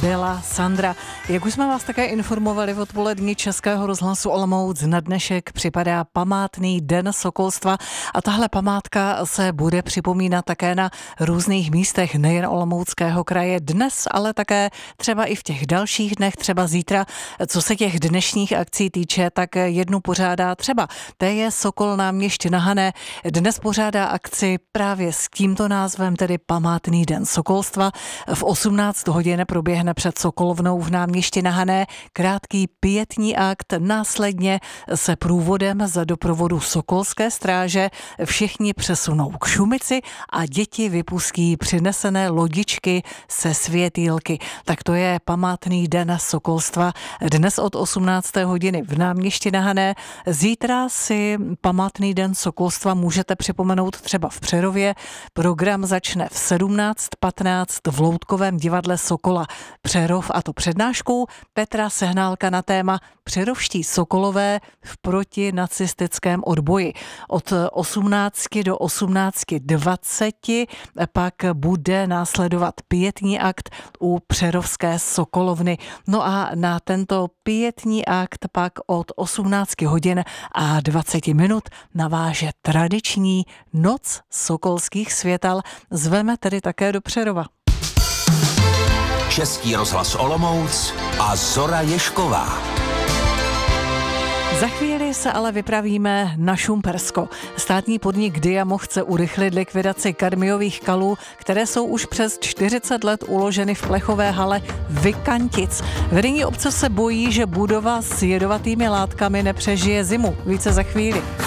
byla Sandra. Jak už jsme vás také informovali v odpolední Českého rozhlasu Olomouc, na dnešek připadá památný den sokolstva a tahle památka se bude připomínat také na různých místech, nejen Olomouckého kraje dnes, ale také třeba i v těch dalších dnech, třeba zítra. Co se těch dnešních akcí týče, tak jednu pořádá třeba je Sokol na Měšti na Hané. Dnes pořádá akci právě s tímto názvem, tedy Památný den sokolstva. V 18 hodin proběhne před Sokolovnou v Náměšti na Hané krátký pietní akt. Následně se průvodem za doprovodu Sokolské stráže všichni přesunou k Šumici a děti vypustí přinesené lodičky se světýlky. Tak to je Památný den sokolstva. Dnes od 18. hodiny v Náměšti na Hané. Zítra si Památný den sokolstva můžete připomenout třeba v Přerově. Program začne v 17:15 v Loutkovém divadle Sokola Přerov, a to přednáškou Petra Sehnálka na téma Přerovští sokolové v protinacistickém odboji. Od 18 do 18:20 pak bude následovat pietní akt u Přerovské sokolovny. No a na tento pietní akt pak od 18 hodin a 20 minut naváže tradiční Noc sokolských světel. Zveme tedy také do Přerova. Český rozhlas Olomouc a Zora Ježková. Za chvíli se ale vypravíme na Šumpersko. Státní podnik Diamo chce urychlit likvidaci kadmiových kalů, které jsou už přes 40 let uloženy v plechové hale Vykantic. Vedení obce se bojí, že budova s jedovatými látkami nepřežije zimu. Více za chvíli.